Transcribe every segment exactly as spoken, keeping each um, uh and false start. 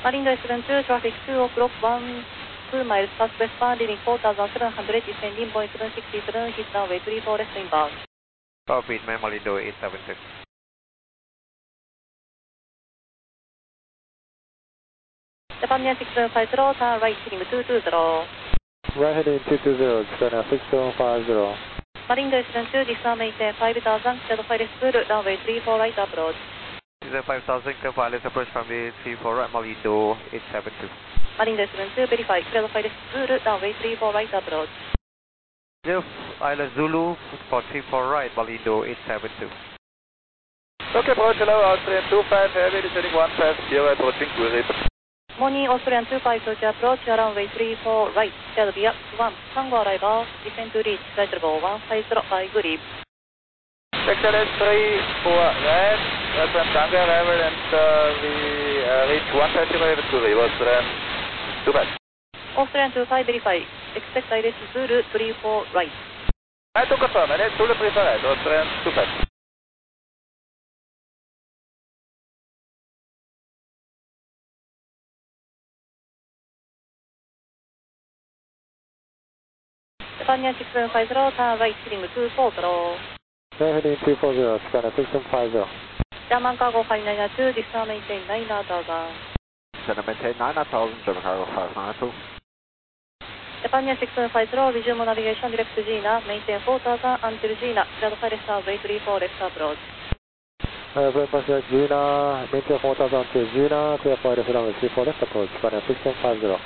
Marindo seven two, traffic two o'clock, one, two miles past westbound, leading four thousand seven hundred, descending point seven six seven, hit runway three four left inbound. Copy, man, Marindo eight seven two. Japan six seven five zero, turn right heading two two zero. Right heading two two zero, Japan six seven five zero. Marindo seven two, distant maintain five thousand, cleared flight school, runway three four right approach. five thousand, clear wireless approach runway three four right, Marindo eight seven two. Marindo seven two, verify, cleared flight school, runway three four right approach. Zero, Isla Zulu for three four right, Marindo eight seven two. Okay, approach hello, Austrian two five, heavy descending one five zero, approaching Zurich. Morning, Austrian two five, to approach, runway three four right, cleared via one, Tango arrival, descend to reach, flight level one five zero, I grip. Excellent, three four right, Austrian Tango arrival, and uh, we uh, reach one five zero, to reverse, Austrian two five. Austrian two five, verify, expect direct Zulu three four right. I to confirm, and it's Zulu three four right, Austrian two five. Japan six seven five zero, turn right heading two four zero. Right heading two four zero, Japan six seven five zero. German cargo five nine two, distant maintain nine thousand. Center maintain nine thousand, German cargo five nine two. Japan six seven five zero, resume navigation direct to Gina, maintain four thousand until Gina, cleared flight runway three four left approach. Uh, very much like Gina, maintain four thousand to Gina, clear flight runway three four left approach, Japan six seven five zero.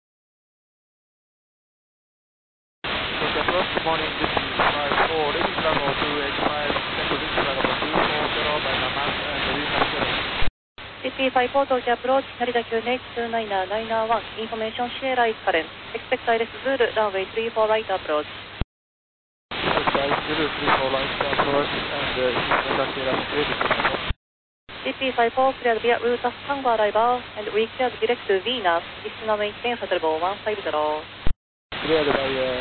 Good morning, this is five four, this is level two eight five, central this is level two four zero by Namas and Marina zero. C P five four to approach, Narita Q N H two nine nine one, information Sierra is current, expect direct Zulu, runway three four right approach. Expect Zulu three four right approach, and uh, information Sierra security. C P five four cleared via route of Tango arrival, and we cleared direct to Venus, destination maintain flight level one five zero. Cleared by uh,